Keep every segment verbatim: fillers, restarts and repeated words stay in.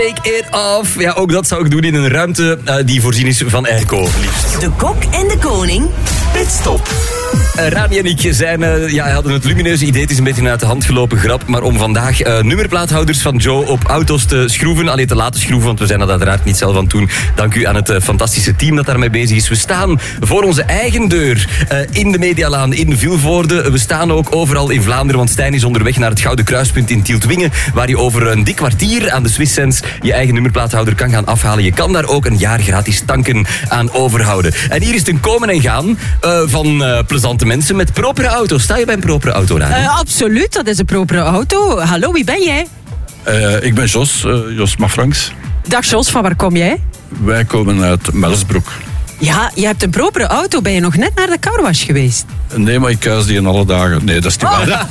Take it off. Ja, ook dat zou ik doen in een ruimte uh, die voorzien is van airco, liefst. De kok en de koning. Pitstop. Uh, Rani en ik zijn, uh, ja, hadden het lumineuze idee. Het is een beetje een uit de hand gelopen grap. Maar om vandaag uh, nummerplaathouders van Joe op auto's te schroeven. Alleen te laten schroeven, want we zijn dat uiteraard niet zelf aan het doen. Dank u aan het uh, fantastische team dat daarmee bezig is. We staan voor onze eigen deur uh, in de Medialaan in Vilvoorde. We staan ook overal in Vlaanderen, want Stijn is onderweg naar het Gouden Kruispunt in Tieltwingen, waar je over een dik kwartier aan de Swiss Sense je eigen nummerplaathouder kan gaan afhalen. Je kan daar ook een jaar gratis tanken aan overhouden. En hier is het een komen en gaan uh, van uh, plezante mensen met propere auto's. Sta je bij een propere auto, Rani? Uh, absoluut, dat is een propere auto. Hallo, wie ben jij? Uh, ik ben Jos, uh, Jos Mafranks. Dag Jos, van waar kom jij? Wij komen uit Melsbroek. Ja, je hebt een propere auto. Ben je nog net naar de carwash geweest? Nee, maar ik kuis die in alle dagen. Nee, dat is niet waar.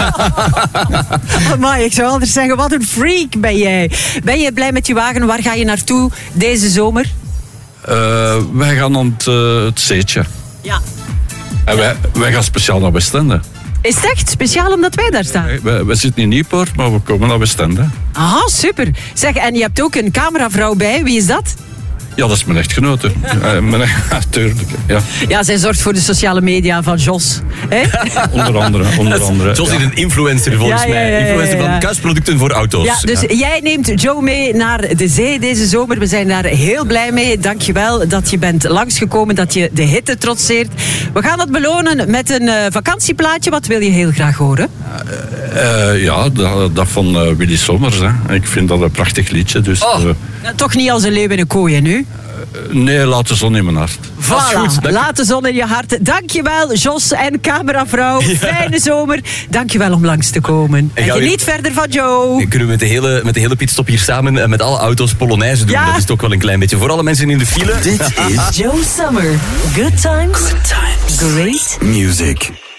Oh, maar ik zou anders zeggen, wat een freak ben jij. Ben je blij met je wagen? Waar ga je naartoe deze zomer? Uh, wij gaan aan het, uh, het Zeetje. Ja. En wij, wij gaan speciaal naar Westende. Is het echt speciaal omdat wij daar staan? Wij, wij, wij zitten in Nieuwpoort, maar we komen naar Westende. Aha, super. Zeg, en je hebt ook een cameravrouw bij. Wie is dat? Ja, dat is mijn echtgenote. uh, mijn echt, natuurlijk. Ja. Ja, zij zorgt voor de sociale media van Jos. Hè? onder andere. Onder andere Jos is ja. een influencer volgens Ja, ja, ja, mij. ja, ja. Influencer van kuisproducten voor auto's. Ja, dus Ja. jij neemt Joe mee naar de zee deze zomer. We zijn daar heel blij mee. Dankjewel dat je bent langsgekomen, dat je de hitte trotseert. We gaan dat belonen met een uh, vakantieplaatje. Wat wil je heel graag horen? Uh, uh, ja, dat, dat van uh, Willy Sommers. Hè. Ik vind dat een prachtig liedje. Dus, Oh, uh, nou, toch niet als een leeuw in een kooi, hè, nu? nee, laat de zon in mijn hart. Voilà, goed, dank- laat de zon in je hart. Dankjewel, Jos en cameravrouw. Ja. Fijne zomer. Dankjewel om langs te komen. En gaan we- geniet verder van Joe. Kunnen we met de hele, met de hele pitstop hier samen uh, met alle auto's Polonaise doen? Ja. Dat is toch wel een klein beetje. Voor alle mensen in de file. Dit is Joe Summer. Good times. Good Times Great Music.